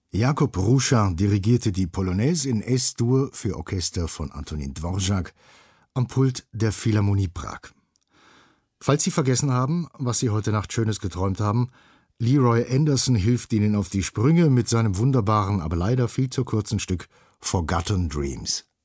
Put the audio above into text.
Jakub Ruša dirigierte die Polonaise in S-Dur für Orchester von Antonín Dvořák am Pult der Philharmonie Prag. Falls Sie vergessen haben, was Sie heute Nacht Schönes geträumt haben, Leroy Anderson hilft Ihnen auf die Sprünge mit seinem wunderbaren, aber leider viel zu kurzen Stück Forgotten Dreams.